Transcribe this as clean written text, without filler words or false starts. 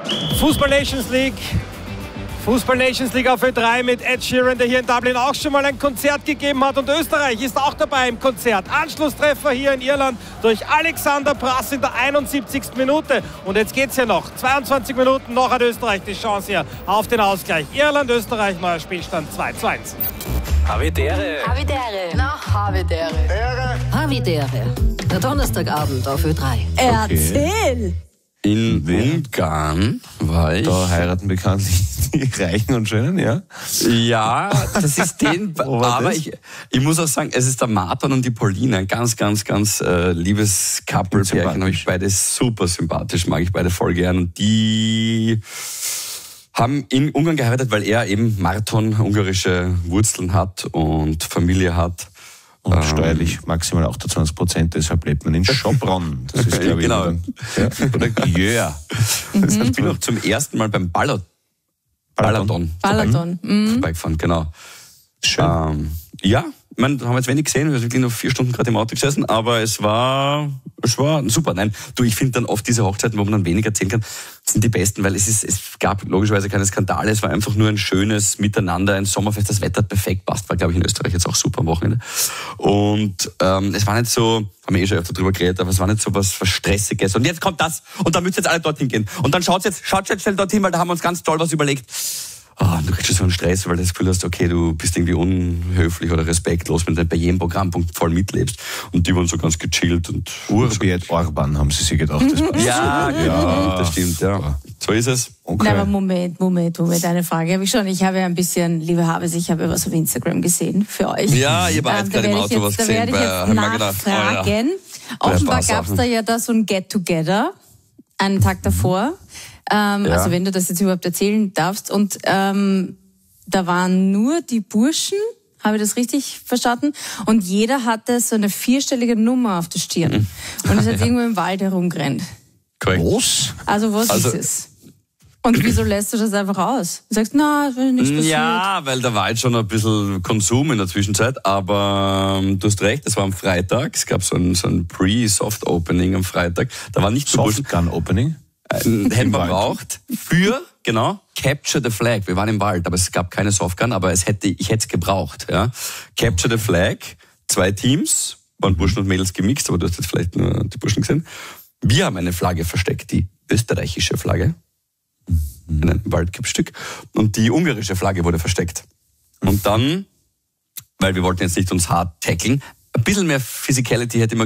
Fußball Nations League. Fußball Nations League auf Ö3 mit Ed Sheeran, der hier in Dublin auch schon mal ein Konzert gegeben hat. Und Österreich ist auch dabei im Konzert. Anschlusstreffer hier in Irland durch Alexander Prass in der 71. Minute. Und jetzt geht's ja noch. 22 Minuten, noch hat Österreich die Chance hier auf den Ausgleich. Irland, Österreich, neuer Spielstand 2:1. Havidere. Havidere. Na, Havidere. Havidere. Der Donnerstagabend auf Ö3. Erzähl! In Ungarn war ich. Da heiraten bekanntlich die Reichen und Schönen, ja? Ja, das ist den. Aber ich muss auch sagen, es ist der Martin und die Pauline, ein ganz liebes Couple-Pärchen. Habe ich beide super sympathisch, mag ich beide voll gern. Und die haben in Ungarn geheiratet, weil er eben Marton ungarische Wurzeln hat und Familie hat. Und steuerlich maximal 28%, deshalb lebt man in Schopron. Das ist, glaube ich, genau. Oder Jör. Ich bin auch zum ersten Mal beim Balaton vorbeigefahren, genau. Schön. Ja, da haben wir jetzt wenig gesehen, wir haben wirklich nur 4 Stunden gerade im Auto gesessen, aber es war super. Nein, ich finde dann oft diese Hochzeiten, wo man dann wenig erzählen kann, sind die besten, weil es gab logischerweise keine Skandale, es war einfach nur ein schönes Miteinander, ein Sommerfest, das Wetter hat perfekt passt, war glaube ich in Österreich jetzt auch super am Wochenende. Und es war nicht so, haben wir schon öfter drüber geredet, aber es war nicht so was Stressiges. Und jetzt kommt das und da müsst ihr jetzt alle dorthin gehen. Und dann schaut jetzt schnell dorthin, weil da haben wir uns ganz toll was überlegt. Du kriegst schon so einen Stress, weil du das Gefühl hast, okay, du bist irgendwie unhöflich oder respektlos, wenn du bei jedem Programmpunkt voll mitlebst. Und die waren so ganz gechillt und Urbi et Orban, haben sie sich gedacht. Das passt. Ja, das stimmt, ja. So ist es. Okay. Na, aber Moment, eine Frage habe ich schon. Ich habe ja ein bisschen, liebe Habes, ich habe was auf Instagram gesehen für euch. Ja, ich habe jetzt gerade im Auto was gesehen. Da werde ich jetzt nachfragen. Offenbar gab es da ja so ein Get-Together, einen Tag davor. Also wenn du das jetzt überhaupt erzählen darfst. Und da waren nur die Burschen, habe ich das richtig verstanden? Und jeder hatte so eine 4-stellige Nummer auf der Stirn. Und ist jetzt irgendwo im Wald herumgerannt. Korrekt. Was? Also was ist es? Und wieso lässt du das einfach aus? Du sagst, na, das will nicht passiert. Ja, weil da war jetzt schon ein bisschen Konsum in der Zwischenzeit, aber du hast recht, es war am Freitag, es gab so ein Pre-Soft-Opening am Freitag. Da war nicht so Soft-Gun-Opening? Hätten wir braucht für, Capture the Flag. Wir waren im Wald, aber es gab keine Softgun, aber ich hätte es gebraucht. Ja. Capture the Flag, 2 Teams, waren Burschen und Mädels gemixt, aber du hast jetzt vielleicht nur die Burschen gesehen. Wir haben eine Flagge versteckt, die österreichische Flagge, in einem Waldkippstück, und die ungarische Flagge wurde versteckt. Und dann, weil wir wollten jetzt nicht uns hart tackeln, ein bisschen mehr Physicality hätte immer